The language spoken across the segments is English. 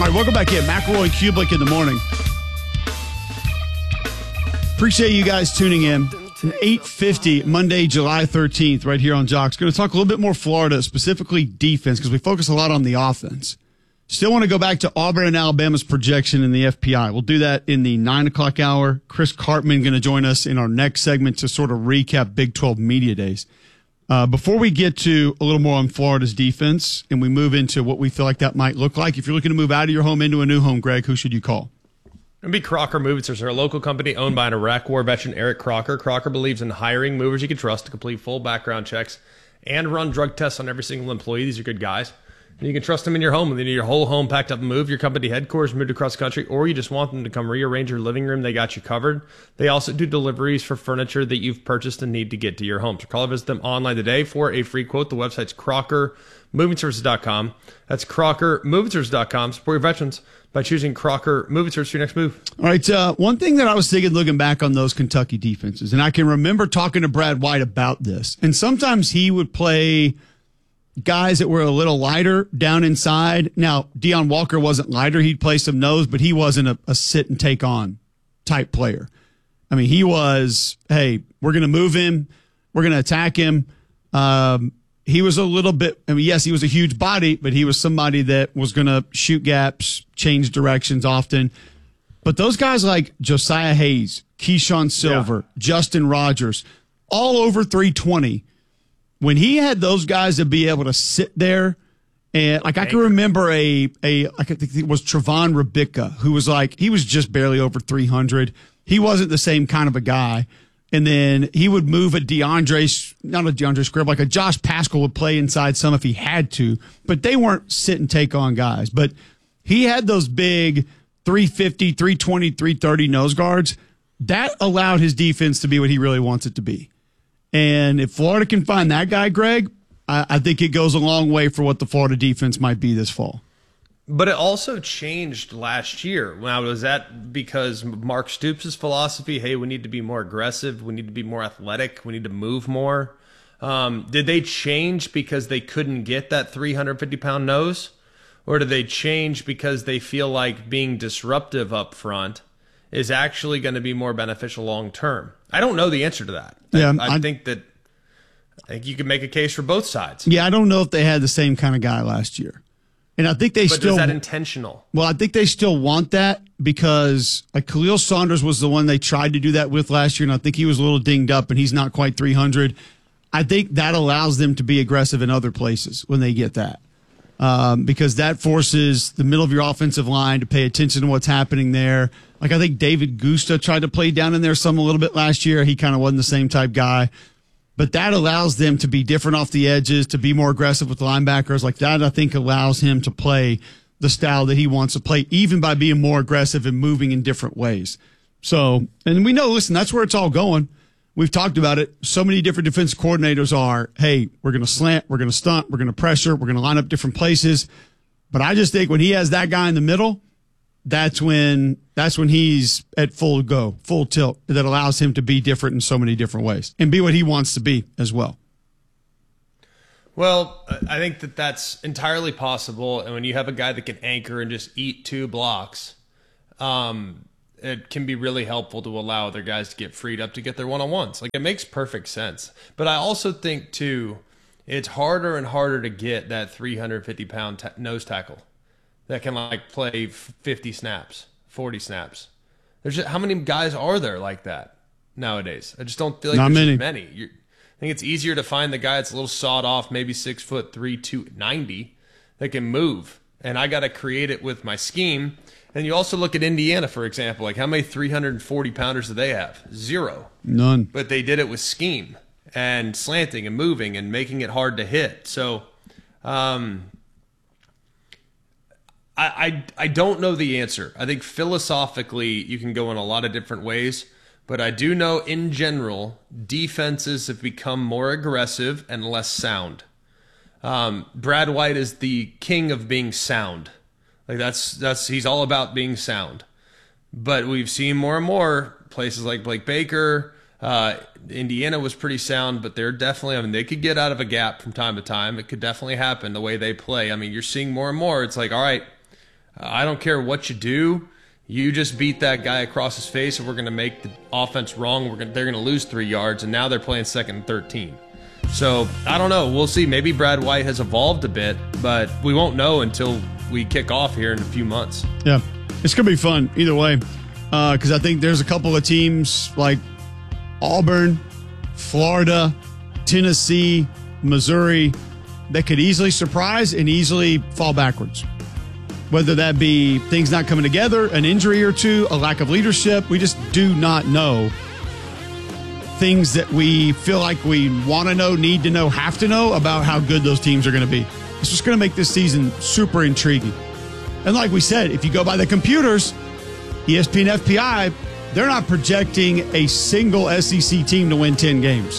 All right, welcome back in. McElroy and Kublik in the morning. Appreciate you guys tuning in. It's an 8:50 Monday, July 13th, right here on Jocks. Going to talk a little bit more Florida, specifically defense, because we focus a lot on the offense. Still want to go back to Auburn and Alabama's projection in the FPI. We'll do that in the 9 o'clock hour. Chris Cartman going to join us in our next segment to sort of recap Big 12 Media Days. Before we get to a little more on Florida's defense and we move into what we feel like that might look like, if you're looking to move out of your home into a new home, Greg, who should you call? It'd be Crocker Movers. They're a local company owned by an Iraq War veteran, Eric Crocker. Crocker believes in hiring movers you can trust to complete full background checks and run drug tests on every single employee. These are good guys. And you can trust them in your home. Whether you need your whole home packed up and moved, your company headquarters moved across the country, or you just want them to come rearrange your living room, they got you covered. They also do deliveries for furniture that you've purchased and need to get to your home. So call or visit them online today for a free quote. The website's CrockerMovingServices.com. That's CrockerMovingServices.com. Support your veterans by choosing Crocker Moving Service for your next move. All right, one thing that I was thinking looking back on those Kentucky defenses, and I can remember talking to Brad White about this, and sometimes he would play guys that were a little lighter down inside. Now, Deion Walker wasn't lighter. He'd play some nose, but he wasn't a sit and take on type player. I mean, he was, hey, we're going to move him. We're going to attack him. He was a little bit, I mean, yes, he was a huge body, but he was somebody that was going to shoot gaps, change directions often. But those guys like Josiah Hayes, Keyshawn Silver, Justin Rogers, all over 320. When he had those guys to be able to sit there, and like I can remember I think it was Trevon Rebicka, who was like, he was just barely over 300. He wasn't the same kind of a guy. And then he would move not a DeAndre Scribb, like a Josh Paschal would play inside some if he had to, but they weren't sit and take on guys. But he had those big 350, 320, 330 nose guards. That allowed his defense to be what he really wants it to be. And if Florida can find that guy, Greg, I think it goes a long way for what the Florida defense might be this fall. But it also changed last year. Now, was that because Mark Stoops' philosophy, hey, we need to be more aggressive, we need to be more athletic, we need to move more? Did they change because they couldn't get that 350-pound nose? Or did they change because they feel like being disruptive up front is actually going to be more beneficial long term? I don't know the answer to that. Yeah, I think you can make a case for both sides. Yeah, I don't know if they had the same kind of guy last year. And I think but is that intentional? Well, I think they still want that because like Khalil Saunders was the one they tried to do that with last year, and I think he was a little dinged up and he's not quite 300. I think that allows them to be aggressive in other places when they get that. Because that forces the middle of your offensive line to pay attention to what's happening there. Like I think David Gusta tried to play down in there a little bit last year. He kind of wasn't the same type guy. But that allows them to be different off the edges, to be more aggressive with linebackers. Like that, I think, allows him to play the style that he wants to play, even by being more aggressive and moving in different ways. So, and we know, listen, that's where it's all going. We've talked about it. So many different defense coordinators are, hey, we're going to slant, we're going to stunt, we're going to pressure, we're going to line up different places. But I just think when he has that guy in the middle, that's when he's at full tilt, that allows him to be different in so many different ways and be what he wants to be as well. Well, I think that's entirely possible. And when you have a guy that can anchor and just eat two blocks, it can be really helpful to allow other guys to get freed up to get their one-on-ones. Like, it makes perfect sense. But I also think, too, it's harder and harder to get that 350-pound nose tackle that can like play 50 snaps, 40 snaps. How many guys are there like that nowadays? I just don't feel like there's many. I think it's easier to find the guy that's a little sawed off, maybe 6'3", 290, that can move. And I got to create it with my scheme. And you also look at Indiana, for example. Like, how many 340-pounders do they have? Zero. None. But they did it with scheme and slanting and moving and making it hard to hit. So, I don't know the answer. I think philosophically you can go in a lot of different ways, but I do know in general defenses have become more aggressive and less sound. Brad White is the king of being sound. Like he's all about being sound. But we've seen more and more places like Blake Baker. Indiana was pretty sound, but they're definitely, they could get out of a gap from time to time. It could definitely happen the way they play. You're seeing more and more. It's like, all right, I don't care what you do. You just beat that guy across his face, and we're going to make the offense wrong. They're going to lose 3 yards, and now they're playing 2nd and 13. So, I don't know. We'll see. Maybe Brad White has evolved a bit, but we won't know until we kick off here in a few months. Yeah, it's going to be fun either way, because I think there's a couple of teams like Auburn, Florida, Tennessee, Missouri that could easily surprise and easily fall backwards. Whether that be things not coming together, an injury or two, a lack of leadership, we just do not know. Things that we feel like we want to know, need to know, have to know about how good those teams are going to be. It's just going to make this season super intriguing. And like we said, if you go by the computers, ESPN FPI, they're not projecting a single SEC team to win 10 games,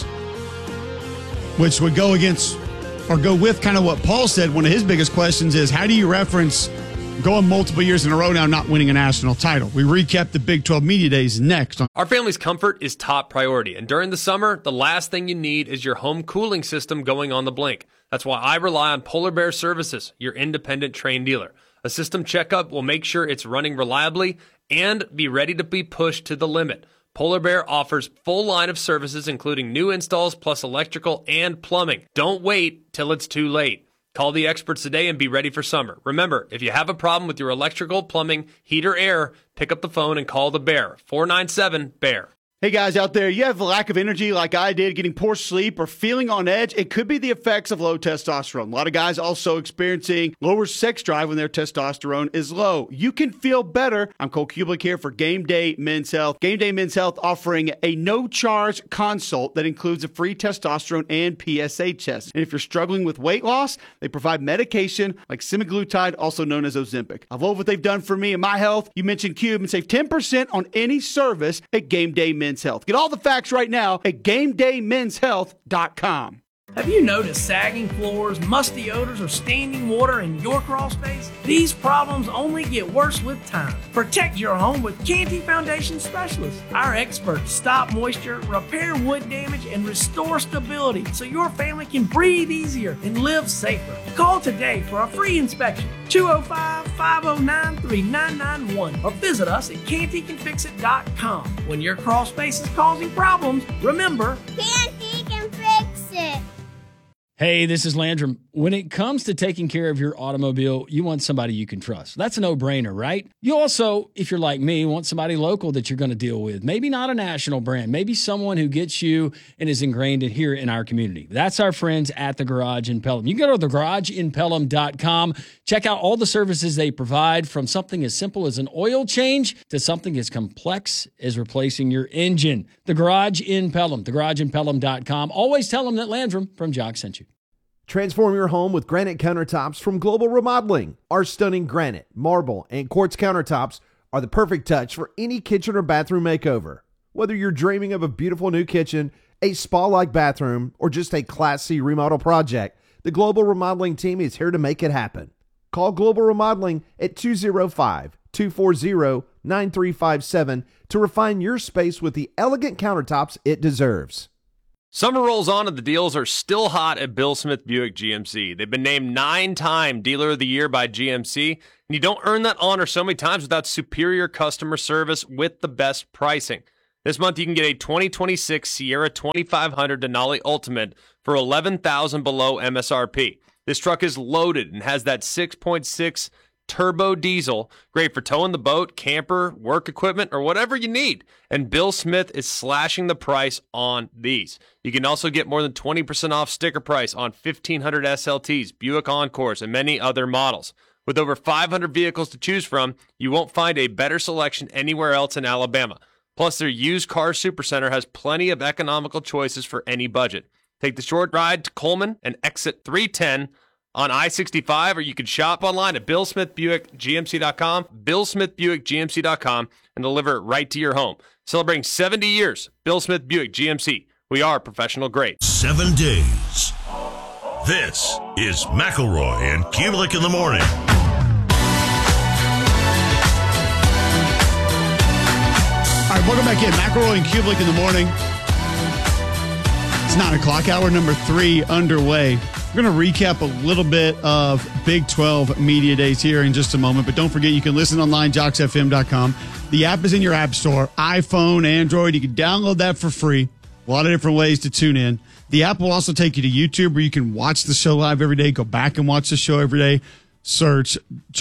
which would go against or go with kind of what Paul said. One of his biggest questions is, how do you reference going multiple years in a row now not winning a national title? We recap the Big 12 Media Days next. Our family's comfort is top priority, and during the summer, the last thing you need is your home cooling system going on the blink. That's why I rely on Polar Bear Services, your independent Trane dealer. A system checkup will make sure it's running reliably and be ready to be pushed to the limit. Polar Bear offers full line of services, including new installs plus electrical and plumbing. Don't wait till it's too late. Call the experts today and be ready for summer. Remember, if you have a problem with your electrical, plumbing, heat, or air, pick up the phone and call the Bear. 497-BEAR. Hey guys out there, you have a lack of energy like I did, getting poor sleep or feeling on edge. It could be the effects of low testosterone. A lot of guys also experiencing lower sex drive when their testosterone is low. You can feel better. I'm Cole Kublik here for Game Day Men's Health. Game Day Men's Health offering a no-charge consult that includes a free testosterone and PSA test. And if you're struggling with weight loss, they provide medication like semaglutide, also known as Ozempic. I love what they've done for me and my health. You mentioned Cube and save 10% on any service at Game Day Men's Health. Get all the facts right now at GameDayMen'sHealth.com. Have you noticed sagging floors, musty odors, or standing water in your crawl space? These problems only get worse with time. Protect your home with Canty Foundation Specialists. Our experts stop moisture, repair wood damage, and restore stability so your family can breathe easier and live safer. Call today for a free inspection. 205-509-3991 or visit us at CantyCanFixIt.com. When your crawl space is causing problems, remember, Canty can fix it. Hey, this is Landrum. When it comes to taking care of your automobile, you want somebody you can trust. That's a no-brainer, right? You also, if you're like me, want somebody local that you're going to deal with. Maybe not a national brand. Maybe someone who gets you and is ingrained in here in our community. That's our friends at The Garage in Pelham. You can go to thegarageinpelham.com. Check out all the services they provide, from something as simple as an oil change to something as complex as replacing your engine. The Garage in Pelham, thegarageinpelham.com. Always tell them that Landrum from Jock sent you. Transform your home with granite countertops from Global Remodeling. Our stunning granite, marble, and quartz countertops are the perfect touch for any kitchen or bathroom makeover. Whether you're dreaming of a beautiful new kitchen, a spa-like bathroom, or just a Class C remodel project, the Global Remodeling team is here to make it happen. Call Global Remodeling at 205-240-9357 to refine your space with the elegant countertops it deserves. Summer rolls on and the deals are still hot at Bill Smith Buick GMC. They've been named 9-time Dealer of the Year by GMC, and you don't earn that honor so many times without superior customer service with the best pricing. This month you can get a 2026 Sierra 2500 Denali Ultimate for $11,000 below MSRP. This truck is loaded and has that 6.6 turbo diesel, great for towing the boat, camper, work equipment, or whatever you need. And Bill Smith is slashing the price on these. You can also get more than 20% off sticker price on 1500 SLTs, Buick Encores, and many other models. With over 500 vehicles to choose from, you won't find a better selection anywhere else in Alabama. Plus, their used car supercenter has plenty of economical choices for any budget. Take the short ride to Coleman and exit 310 on I-65, or you can shop online at BillSmithBuickGMC.com, BillSmithBuickGMC.com, and deliver it right to your home. Celebrating 70 years, Bill Smith Buick GMC. We are professional grade. 7 days. This is McElroy and Kublik in the morning. All right, welcome back in. McElroy and Kublik in the morning. It's 9 o'clock, hour number 3 underway. We're going to recap a little bit of Big 12 Media Days here in just a moment, but don't forget you can listen online, jocksfm.com. The app is in your app store, iPhone, Android. You can download that for free. A lot of different ways to tune in. The app will also take you to YouTube where you can watch the show live every day, go back and watch the show every day. Search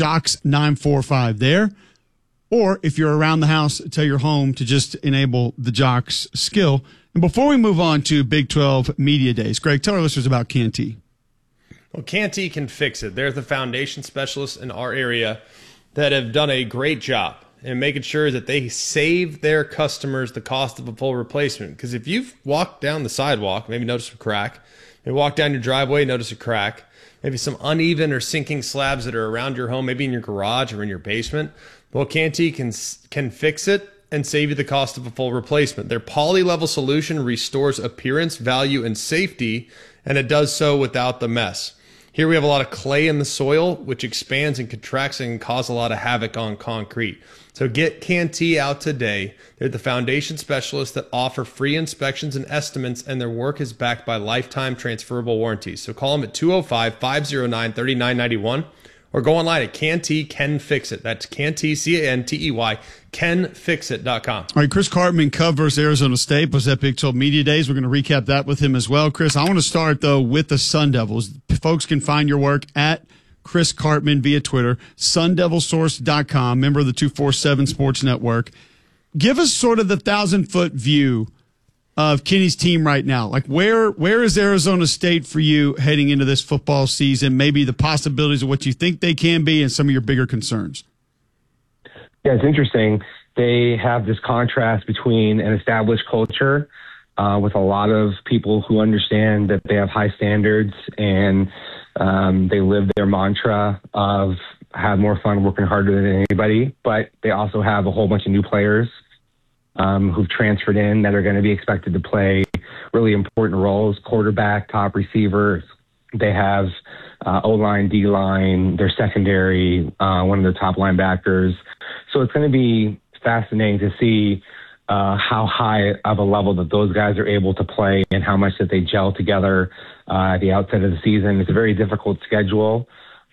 Jocks945 there. Or if you're around the house, tell your home to just enable the Jocks skill. And before we move on to Big 12 Media Days, Greg, tell our listeners about Canty. Well, Canty can fix it. They're the foundation specialists in our area that have done a great job in making sure that they save their customers the cost of a full replacement. Because if you've walked down the sidewalk, maybe notice a crack, maybe walk down your driveway, notice a crack, maybe some uneven or sinking slabs that are around your home, maybe in your garage or in your basement, well, Canty can fix it and save you the cost of a full replacement. Their poly-level solution restores appearance, value, and safety, and it does so without the mess. Here we have a lot of clay in the soil, which expands and contracts and can cause a lot of havoc on concrete. So get Canty out today. They're the foundation specialists that offer free inspections and estimates, and their work is backed by lifetime transferable warranties. So call them at 205-509-3991 or go online at Canty Can Fix It. That's Canty, C-A-N-T-E-Y, canfixit.com. All right, Chris Cartman covers Arizona State, was at Big 12 Media Days. We're going to recap that with him as well. Chris, I want to start, though, with the Sun Devils. Folks can find your work at Chris Cartman via Twitter, sundevilsource.com, member of the 247 Sports Network. Give us sort of the 1,000-foot view of Kenny's team right now. Like, where is Arizona State for you heading into this football season? Maybe the possibilities of what you think they can be and some of your bigger concerns. Yeah, it's interesting. They have this contrast between an established culture with a lot of people who understand that they have high standards and they live their mantra of have more fun working harder than anybody, but they also have a whole bunch of new players who've transferred in that are going to be expected to play really important roles, quarterback, top receivers. They have O-line, D-line, their secondary, one of their top linebackers. So it's going to be fascinating to see how high of a level that those guys are able to play and how much that they gel together at the outset of the season. It's a very difficult schedule.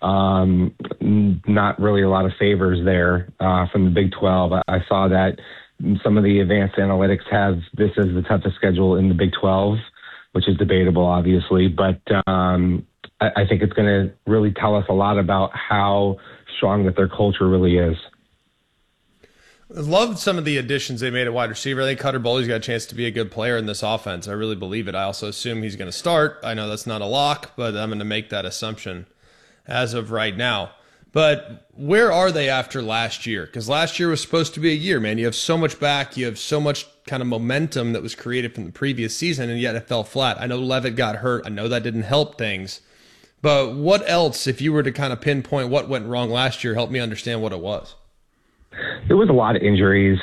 Not really a lot of favors there from the Big 12. I saw that some of the advanced analytics have this as the toughest schedule in the Big 12, which is debatable, obviously. But I think it's going to really tell us a lot about how strong that their culture really is. I loved some of the additions they made at wide receiver. I think Cutter Boley's got a chance to be a good player in this offense. I really believe it. I also assume he's going to start. I know that's not a lock, but I'm going to make that assumption as of right now. But where are they after last year? Because last year was supposed to be a year, man. You have so much back. You have so much kind of momentum that was created from the previous season, and yet it fell flat. I know Levitt got hurt. I know that didn't help things. But what else, if you were to kind of pinpoint what went wrong last year, help me understand what it was. There was a lot of injuries.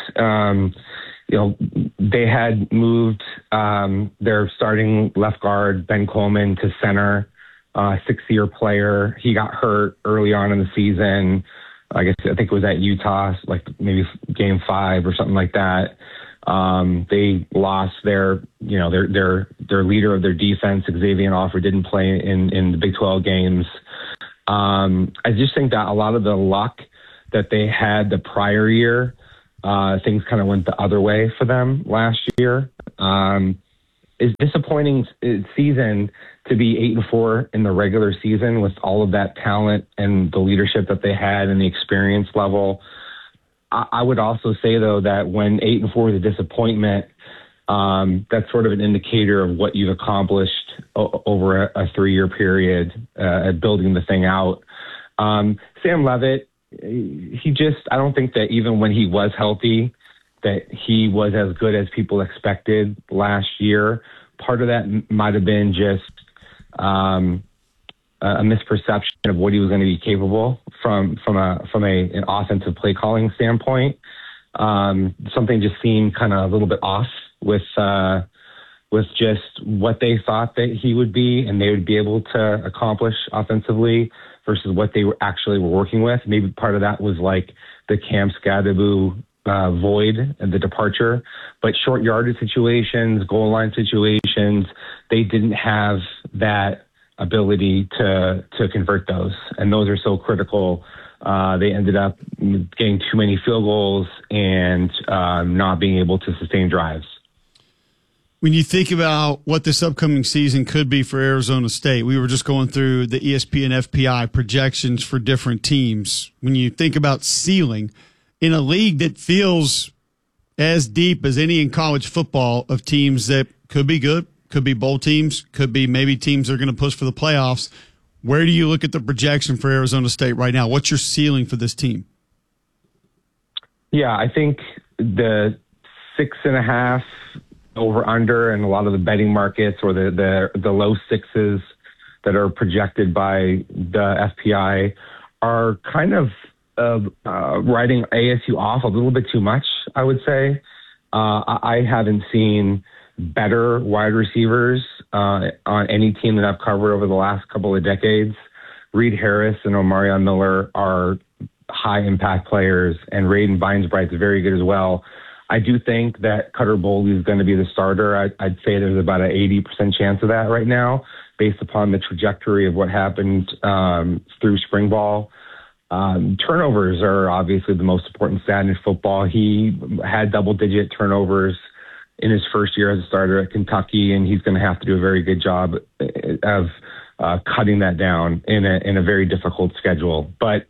They had moved their starting left guard, Ben Coleman, to center, 6-year player. He got hurt early on in the season. I think it was at Utah, like maybe game 5 or something like that. They lost their leader of their defense, Xavier Alford, didn't play in the Big 12 games. I just think that a lot of the luck that they had the prior year, things kind of went the other way for them last year. It's disappointing season to be 8-4 in the regular season with all of that talent and the leadership that they had and the experience level. I would also say, though, that when 8-4 is a disappointment, that's sort of an indicator of what you've accomplished over a 3-year period at building the thing out. Sam Levitt, I don't think that even when he was healthy, that he was as good as people expected last year. Part of that might have been just a misperception of what he was going to be capable from an offensive play calling standpoint. Something just seemed kind of a little bit off with just what they thought that he would be and they would be able to accomplish offensively versus what they were working with. Maybe part of that was like the Cam Skadebu void and the departure, but short yardage situations, goal line situations, they didn't have that ability to convert those. And those are so critical. They ended up getting too many field goals and not being able to sustain drives. When you think about what this upcoming season could be for Arizona State, we were just going through the ESPN FPI projections for different teams. When you think about ceiling in a league that feels as deep as any in college football of teams that could be good, could be bowl teams, could be maybe teams that are going to push for the playoffs, where do you look at the projection for Arizona State right now? What's your ceiling for this team? Yeah, I think the 6.5 over under and a lot of the betting markets or the low sixes that are projected by the FPI are kind of writing ASU off a little bit too much, I would say. I haven't seen better wide receivers on any team that I've covered over the last couple of decades. Reed Harris and Omarion Miller are high impact players, and Raiden Vinesbright's very good as well. I do think that Cutter Boley is going to be the starter. I'd say there's about an 80% chance of that right now, based upon the trajectory of what happened through spring ball. Turnovers are obviously the most important stat in football. He had double-digit turnovers in his first year as a starter at Kentucky, and he's going to have to do a very good job of cutting that down in a very difficult schedule. But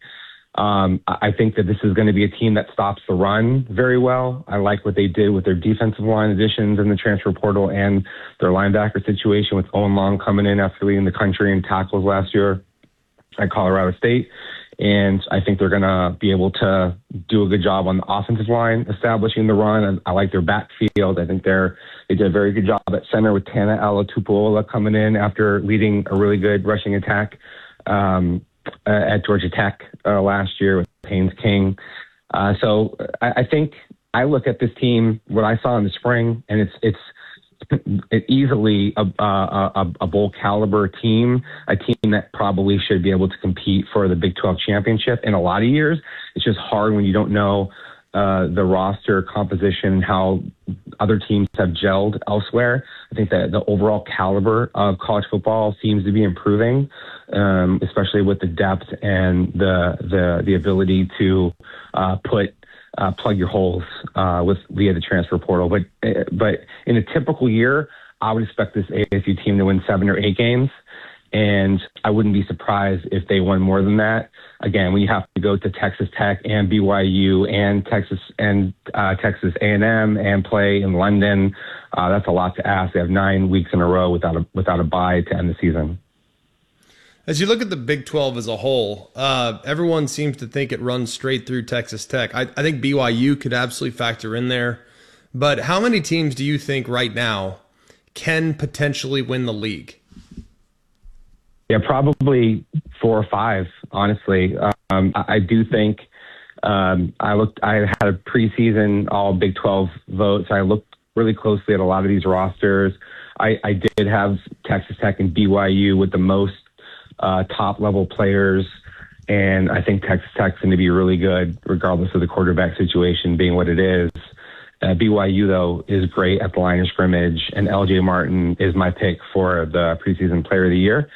I think that this is going to be a team that stops the run very well. I like what they did with their defensive line additions in the transfer portal and their linebacker situation with Owen Long coming in after leading the country in tackles last year at Colorado State. And I think they're going to be able to do a good job on the offensive line, establishing the run. And I like their backfield. I think they did a very good job at center with Tana Alatupola coming in after leading a really good rushing attack at Georgia Tech last year with Haynes King. So I think I look at this team, what I saw in the spring, and it's easily a bowl caliber team, a team that probably should be able to compete for the Big 12 championship in a lot of years. It's just hard when you don't know the roster composition and how other teams have gelled elsewhere. I think that the overall caliber of college football seems to be improving, especially with the depth and the ability to plug your holes via the transfer portal. But in a typical year, I would expect this ASU team to win 7 or 8 games, and I wouldn't be surprised if they won more than that. Again, when you have to go to Texas Tech and BYU and Texas A&M and play in London, that's a lot to ask. They have 9 weeks in a row without a bye to end the season. As you look at the Big 12 as a whole, everyone seems to think it runs straight through Texas Tech. I think BYU could absolutely factor in there. But how many teams do you think right now can potentially win the league? Yeah, probably 4 or 5, honestly. I do think I had a preseason all Big 12 vote, so I looked really closely at a lot of these rosters. I did have Texas Tech and BYU with the most top-level players, and I think Texas Tech's going to be really good regardless of the quarterback situation being what it is. BYU, though, is great at the line of scrimmage, and LJ Martin is my pick for the preseason player of the year,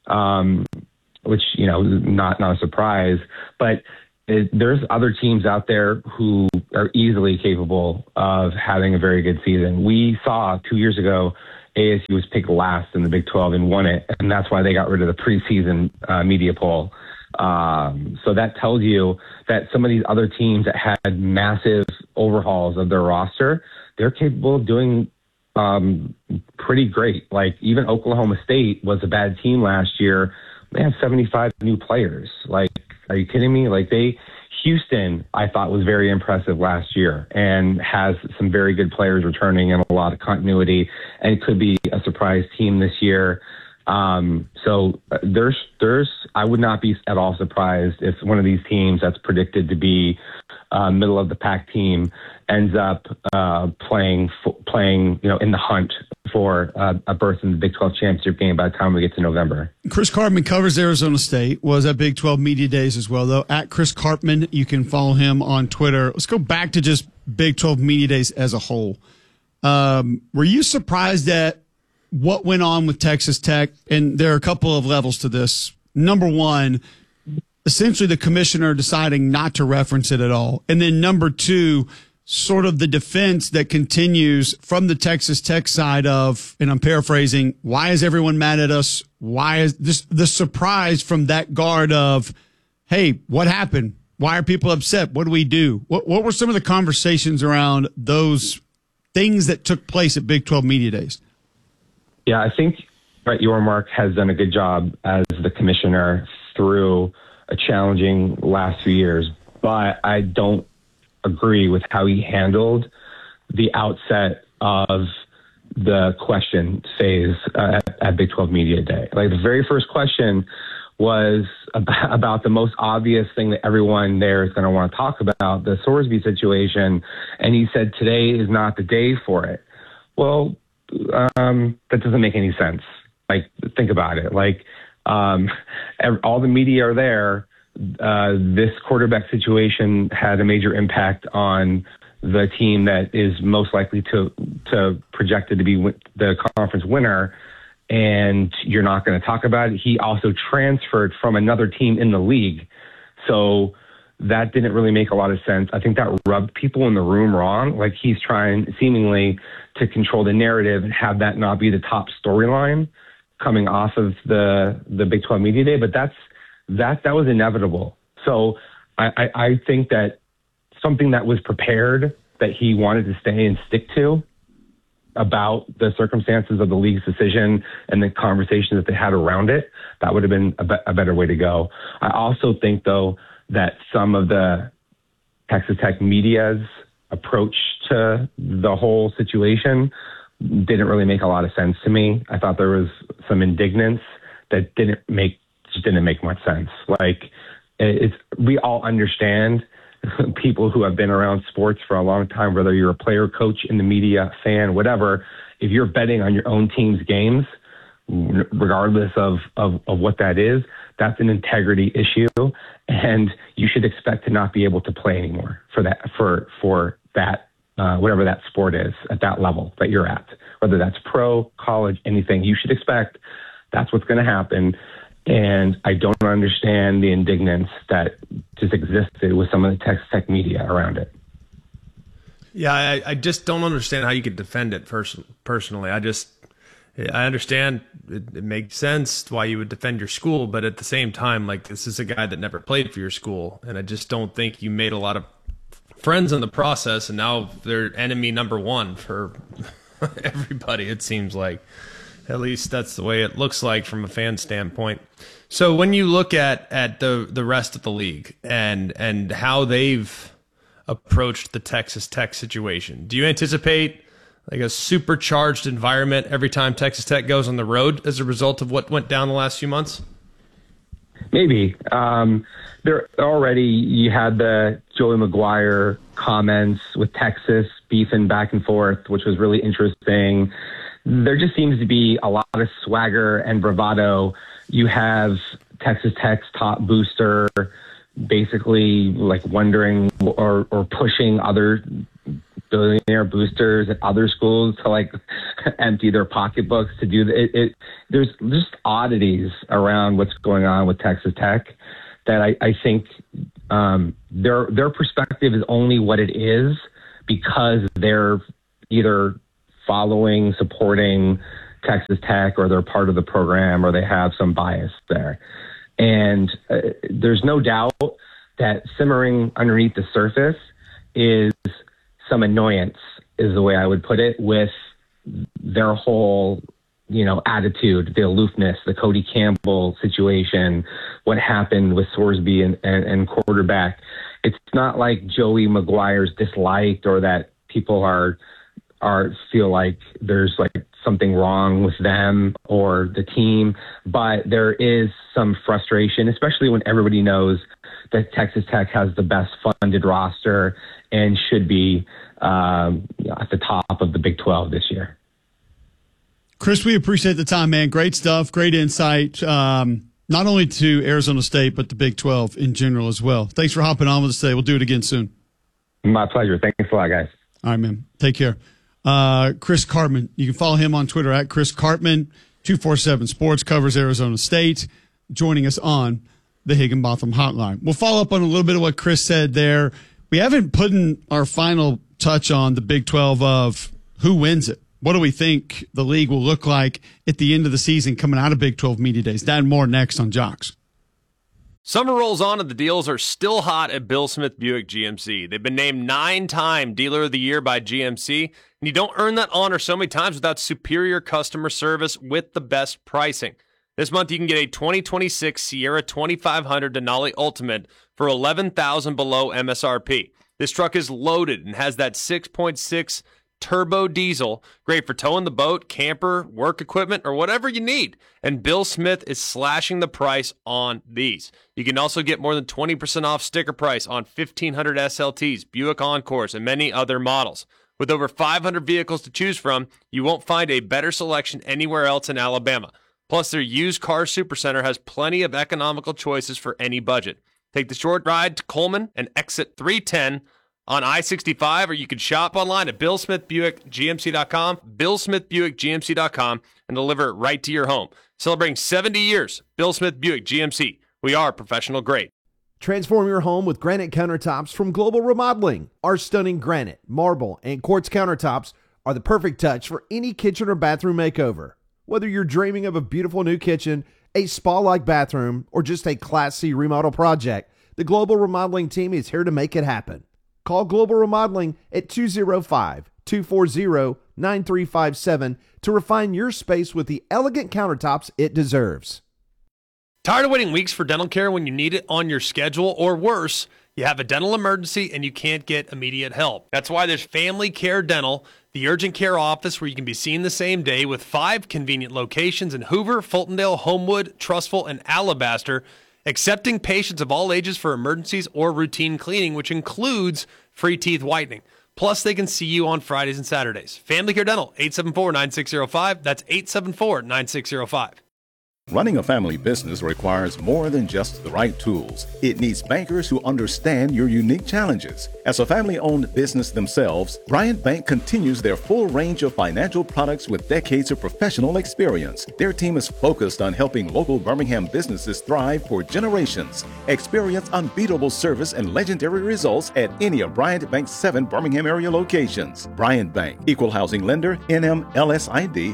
which, not a surprise. But there's other teams out there who are easily capable of having a very good season. We saw 2 years ago ASU was picked last in the Big 12 and won it, and that's why they got rid of the preseason media poll. So that tells you that some of these other teams that had massive overhauls of their roster, they're capable of doing pretty great. Like even Oklahoma State was a bad team last year. They have 75 new players. Like, are you kidding me? Houston, I thought, was very impressive last year and has some very good players returning and a lot of continuity, and could be a surprise team this year. So I would not be at all surprised if one of these teams that's predicted to be middle of the pack team ends up playing in the hunt for a berth in the Big 12 championship game by the time we get to November. Chris Karpman covers Arizona State, was at Big 12 Media Days as well, though. At Chris Karpman, you can follow him on Twitter. Let's go back to just Big 12 Media Days as a whole. Were you surprised at what went on with Texas Tech, and there are a couple of levels to this. Number one, essentially the commissioner deciding not to reference it at all. And then number two, sort of the defense that continues from the Texas Tech side of, and I'm paraphrasing, why is everyone mad at us? Why is this the surprise from that guard of, hey, what happened? Why are people upset? What do we do? What were some of the conversations around those things that took place at Big 12 Media Days? Yeah, I think Brett Yormark has done a good job as the commissioner through a challenging last few years, but I don't agree with how he handled the outset of the question phase at Big 12 Media Day. Like, the very first question was about the most obvious thing that everyone there is going to want to talk about, the Sorsby situation, and he said today is not the day for it. Well, that doesn't make any sense. Like, think about it. Like, all the media are there. This quarterback situation had a major impact on the team that is most likely to projected to be the conference winner, and you're not going to talk about it. He also transferred from another team in the league, so that didn't really make a lot of sense. I think that rubbed people in the room wrong. Like, he's trying seemingly to control the narrative and have that not be the top storyline coming off of the Big 12 Media Day, but that was inevitable. So I think that something that was prepared, that he wanted to stay and stick to about the circumstances of the league's decision and the conversation that they had around it, that would have been a better way to go. I also think, though, that some of the Texas Tech media's approach to the whole situation didn't really make a lot of sense to me. I thought there was some indignance that didn't make much sense. Like, we all understand, people who have been around sports for a long time, whether you're a player, coach, in the media, fan, whatever, if you're betting on your own team's games, regardless of what that is, that's an integrity issue, and you should expect to not be able to play anymore for that whatever that sport is at that level that you're at, whether that's pro, college, anything. You should expect that's what's going to happen. And I don't understand the indignance that just existed with some of the Texas Tech media around it. Yeah, I just don't understand how you could defend it personally. I understand it makes sense why you would defend your school, but at the same time, like, this is a guy that never played for your school, and I just don't think you made a lot of friends in the process, and now they're enemy number one for everybody, it seems like. At least that's the way it looks like from a fan standpoint. So when you look at the rest of the league and how they've approached the Texas Tech situation, do you anticipate like a supercharged environment every time Texas Tech goes on the road as a result of what went down the last few months? Maybe. There already, you had the Joey McGuire comments with Texas beefing back and forth, which was really interesting. There just seems to be a lot of swagger and bravado. You have Texas Tech's top booster basically like wondering or pushing other billionaire boosters at other schools to like empty their pocketbooks to do it. There's just oddities around what's going on with Texas Tech that I think their perspective is only what it is because they're either following, supporting Texas Tech, or they're part of the program, or they have some bias there. And there's no doubt that simmering underneath the surface is some annoyance, is the way I would put it, with their whole, attitude, the aloofness, the Cody Campbell situation, what happened with Sorsby and quarterback. It's not like Joey McGuire's disliked or that people feel like there's like something wrong with them or the team, but there is some frustration, especially when everybody knows that Texas Tech has the best funded roster and should be at the top of the Big 12 this year. Chris, we appreciate the time, man. Great stuff, great insight, not only to Arizona State, but the Big 12 in general as well. Thanks for hopping on with us today. We'll do it again soon. My pleasure. Thanks a lot, guys. All right, man. Take care. Chris Cartman. You can follow him on Twitter at Chris Cartman. 247 Sports covers Arizona State, joining us on the Higginbotham Hotline. We'll follow up on a little bit of what Chris said there. We haven't put in our final touch on the Big 12 of who wins it. What do we think the league will look like at the end of the season coming out of Big 12 Media Days? That and more next on Jocks. Summer rolls on and the deals are still hot at Bill Smith Buick GMC. They've been named 9-time Dealer of the Year by GMC, and you don't earn that honor so many times without superior customer service with the best pricing. This month you can get a 2026 Sierra 2500 Denali Ultimate for $11,000 below MSRP. This truck is loaded and has that 6.6 turbo diesel, great for towing the boat, camper, work equipment, or whatever you need. And Bill Smith is slashing the price on these. You can also get more than 20% off sticker price on 1,500 SLTs, Buick Encores, and many other models. With over 500 vehicles to choose from, you won't find a better selection anywhere else in Alabama. Plus, their used car supercenter has plenty of economical choices for any budget. Take the short ride to Coleman and exit 310 on I-65, or you can shop online at BillSmithBuickGMC.com, BillSmithBuickGMC.com, and deliver it right to your home. Celebrating 70 years, Bill Smith Buick GMC. We are professional grade. Transform your home with granite countertops from Global Remodeling. Our stunning granite, marble, and quartz countertops are the perfect touch for any kitchen or bathroom makeover. Whether you're dreaming of a beautiful new kitchen, a spa-like bathroom, or just a Class C remodel project, the Global Remodeling team is here to make it happen. Call Global Remodeling at 205-240-9357 to refine your space with the elegant countertops it deserves. Tired of waiting weeks for dental care when you need it on your schedule, or worse, you have a dental emergency and you can't get immediate help? That's why there's Family Care Dental, the urgent care office where you can be seen the same day, with 5 convenient locations in Hoover, Fultondale, Homewood, Trussville, and Alabaster, accepting patients of all ages for emergencies or routine cleaning, which includes free teeth whitening. Plus, they can see you on Fridays and Saturdays. Family Care Dental, 874-9605. That's 874-9605. Running a family business requires more than just the right tools. It needs bankers who understand your unique challenges. As a family-owned business themselves, Bryant Bank continues their full range of financial products with decades of professional experience. Their team is focused on helping local Birmingham businesses thrive for generations. Experience unbeatable service and legendary results at any of Bryant Bank's 7 Birmingham area locations. Bryant Bank, Equal Housing Lender, NMLSID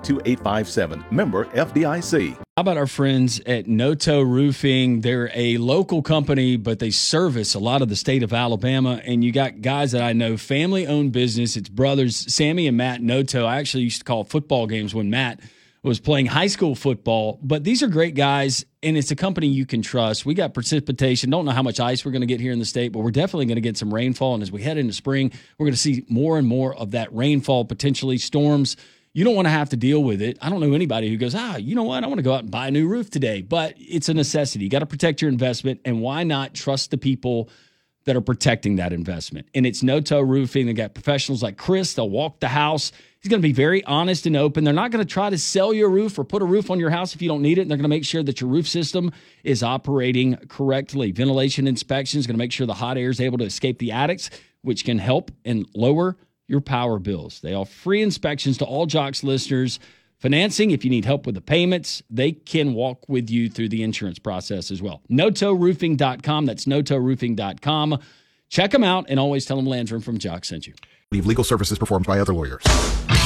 582857, member FDIC. How about our friends at Noto Roofing? They're a local company, but they service a lot of the state of Alabama. And you got guys that I know, family-owned business. It's brothers, Sammy and Matt Noto. I actually used to call football games when Matt was playing high school football. But these are great guys, and it's a company you can trust. We got precipitation. Don't know how much ice we're going to get here in the state, but we're definitely going to get some rainfall. And as we head into spring, we're going to see more and more of that rainfall, potentially storms. You don't want to have to deal with it. I don't know anybody who goes, you know what? I want to go out and buy a new roof today. But it's a necessity. You got to protect your investment. And why not trust the people that are protecting that investment? And it's Noto Roofing. They got professionals like Chris. They'll walk the house. He's going to be very honest and open. They're not going to try to sell you a roof or put a roof on your house if you don't need it. And they're going to make sure that your roof system is operating correctly. Ventilation inspection is going to make sure the hot air is able to escape the attics, which can help and lower your power bills. They offer free inspections to all Jocks listeners. Financing, if you need help with the payments, they can walk with you through the insurance process as well. NotoRoofing.com. That's NotoRoofing.com. Check them out and always tell them Landrum from Jocks sent you. Legal services performed by other lawyers.